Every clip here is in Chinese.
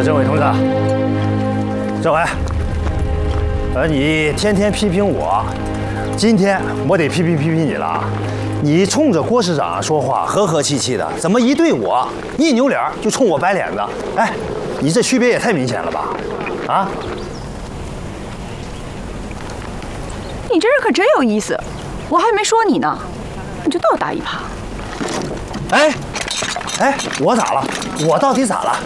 政委同志，政委，你天天批评我，今天我得批评你了啊！你冲着郭市长说话和和气气的，怎么一对我一扭脸就冲我摆脸子？哎，你这区别也太明显了吧？啊！ 你这人可真有意思，我还没说你呢，你就倒打一耙。 哎，我咋了？我到底咋了？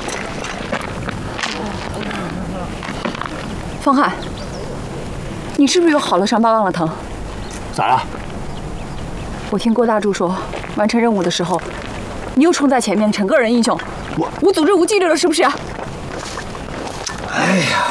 方汉，你是不是又好了伤疤忘了疼？ 咋了？ 我听郭大柱说，完成任务的时候，你又冲在前面逞个人英雄，无组织无纪律了，是不是？ 哎呀，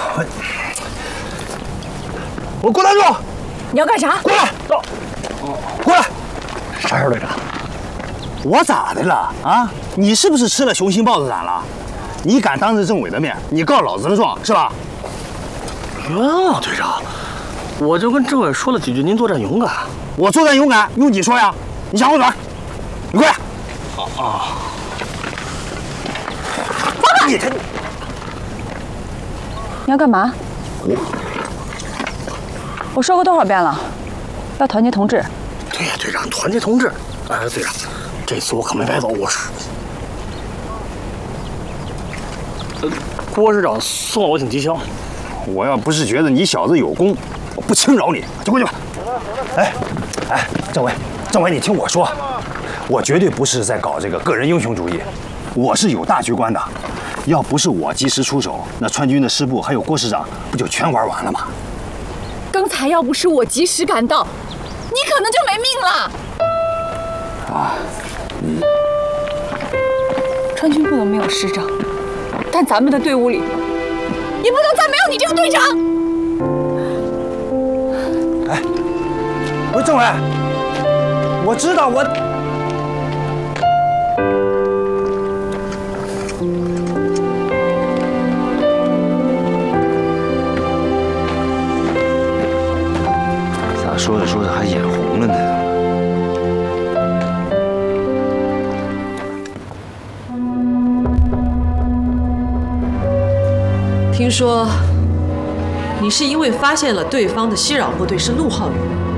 我郭大柱， 你要干啥？ 过来，过来！啥事，队长？我咋的了啊？你是不是吃了雄心豹子胆了？你敢当着政委的面，你告老子的状是吧？ 冤枉，队长！我就跟政委说了几句，您作战勇敢。 我作战勇敢，用你说呀？你想我哪儿？你过来！ 啊！ 放开！你要干嘛？我说过多少遍了，要团结同志。 对呀，队长，团结同志。哎，队长，这次我可没白走，我是。郭市长送我挺吉祥。 我要不是觉得你小子有功，我不轻饶你，就过去吧。哎，政委，你听我说，我绝对不是在搞这个个人英雄主义，我是有大局观的。要不是我及时出手，那川军的师部还有郭市长不就全玩完了吗？ 刚才要不是我及时赶到，你可能就没命了。 啊， 川军不能没有师长，但咱们的队伍里也不能再没有你这个队长。 哎，不是政委，我知道我。咋说着说着还眼红了呢？ 听说你是因为发现了对方的袭扰部队是陆浩宇，